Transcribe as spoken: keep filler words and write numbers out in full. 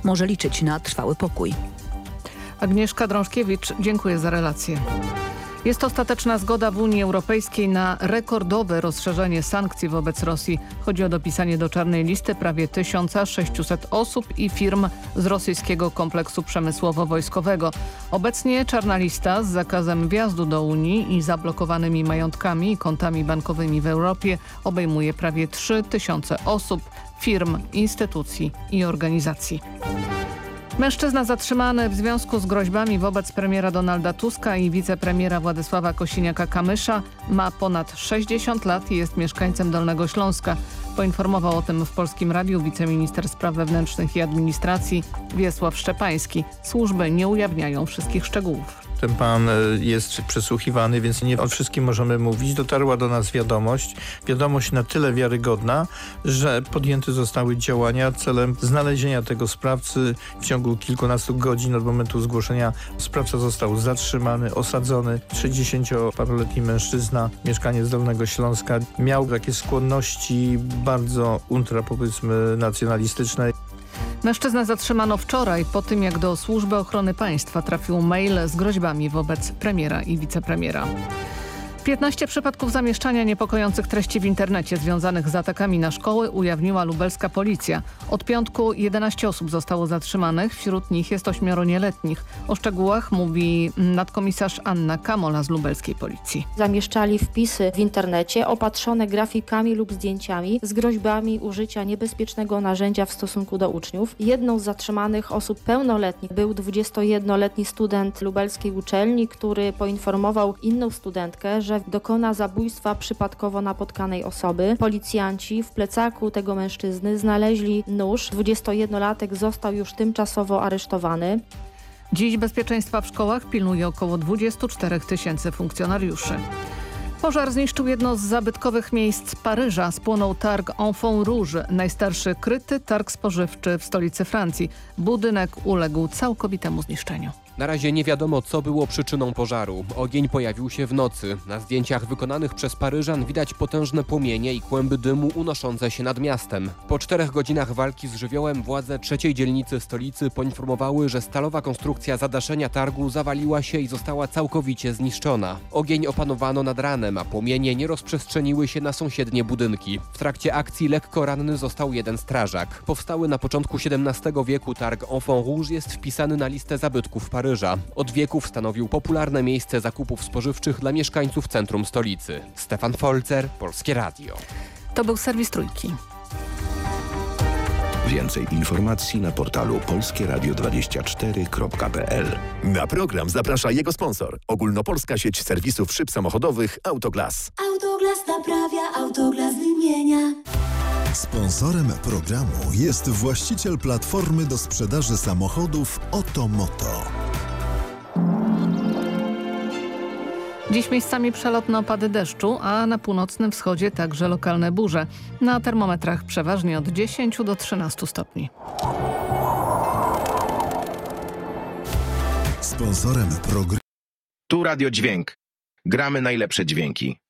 może liczyć na trwały pokój. Agnieszka Drążkiewicz, dziękuję za relację. Jest ostateczna zgoda w Unii Europejskiej na rekordowe rozszerzenie sankcji wobec Rosji. Chodzi o dopisanie do czarnej listy prawie tysiąc sześćset osób i firm z rosyjskiego kompleksu przemysłowo-wojskowego. Obecnie czarna lista z zakazem wjazdu do Unii i zablokowanymi majątkami i kontami bankowymi w Europie obejmuje prawie trzy tysiące osób, firm, instytucji i organizacji. Mężczyzna zatrzymany w związku z groźbami wobec premiera Donalda Tuska i wicepremiera Władysława Kosiniaka-Kamysza ma ponad sześćdziesiąt lat i jest mieszkańcem Dolnego Śląska. Poinformował o tym w Polskim Radiu wiceminister spraw wewnętrznych i administracji Wiesław Szczepański. Służby nie ujawniają wszystkich szczegółów. Ten pan jest przesłuchiwany, więc nie o wszystkim możemy mówić. Dotarła do nas wiadomość, wiadomość na tyle wiarygodna, że podjęte zostały działania celem znalezienia tego sprawcy. W ciągu kilkunastu godzin od momentu zgłoszenia sprawca został zatrzymany, osadzony. sześćdziesięcioparoletni mężczyzna, mieszkaniec Dolnego Śląska, miał takie skłonności bardzo ultra, powiedzmy, nacjonalistyczne. Mężczyznę zatrzymano wczoraj po tym, jak do Służby Ochrony Państwa trafił mail z groźbami wobec premiera i wicepremiera. piętnaście przypadków zamieszczania niepokojących treści w internecie związanych z atakami na szkoły ujawniła lubelska policja. Od piątku jedenaście osób zostało zatrzymanych, wśród nich jest ośmioro nieletnich. O szczegółach mówi nadkomisarz Anna Kamola z lubelskiej policji. Zamieszczali wpisy w internecie opatrzone grafikami lub zdjęciami z groźbami użycia niebezpiecznego narzędzia w stosunku do uczniów. Jedną z zatrzymanych osób pełnoletnich był dwudziestojednoletni student lubelskiej uczelni, który poinformował inną studentkę, że dokona zabójstwa przypadkowo napotkanej osoby. Policjanci w plecaku tego mężczyzny znaleźli nóż. dwudziestojednolatek został już tymczasowo aresztowany. Dziś bezpieczeństwa w szkołach pilnuje około dwadzieścia cztery tysięcy funkcjonariuszy. Pożar zniszczył jedno z zabytkowych miejsc Paryża. Spłonął targ Enfant Rouge, najstarszy kryty targ spożywczy w stolicy Francji. Budynek uległ całkowitemu zniszczeniu. Na razie nie wiadomo, co było przyczyną pożaru. Ogień pojawił się w nocy. Na zdjęciach wykonanych przez Paryżan widać potężne płomienie i kłęby dymu unoszące się nad miastem. Po czterech godzinach walki z żywiołem władze trzeciej dzielnicy stolicy poinformowały, że stalowa konstrukcja zadaszenia targu zawaliła się i została całkowicie zniszczona. Ogień opanowano nad ranem, a płomienie nie rozprzestrzeniły się na sąsiednie budynki. W trakcie akcji lekko ranny został jeden strażak. Powstały na początku siedemnastego wieku targ Enfant Rouge jest wpisany na listę zabytków Paryża. Od wieków stanowił popularne miejsce zakupów spożywczych dla mieszkańców centrum stolicy. Stefan Folzer, Polskie Radio. To był serwis Trójki. Więcej informacji na portalu polskie radio dwadzieścia cztery kropka p l. Na program zaprasza jego sponsor. Ogólnopolska sieć serwisów szyb samochodowych Autoglas. Autoglas naprawia, Autoglas wymienia. Sponsorem programu jest właściciel platformy do sprzedaży samochodów Otomoto. Dziś miejscami przelotne opady deszczu, a na północnym wschodzie także lokalne burze. Na termometrach przeważnie od dziesięciu do trzynastu stopni. Sponsorem programu. Tu Radio Dźwięk. Gramy najlepsze dźwięki.